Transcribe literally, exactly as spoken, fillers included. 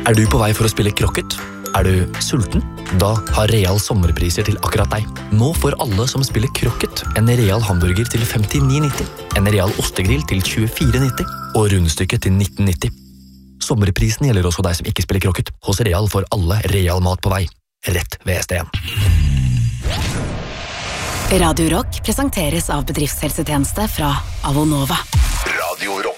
Er du på vei for å spille krokket? Er du sulten? Da har Real sommerpriser til akkurat deg. Nå får alle som spiller krokket en Real hamburger til femtini nitti, en Real ostegrill til tjuefire nitti og rundstykket til nitten nitti. Sommerprisen gjelder også deg som ikke spiller krokket. Hos Real får alle Real mat på vei. Rett ved sted. Radio Rock presenteres av bedriftshelsetjeneste fra Avonova. Radio Rock.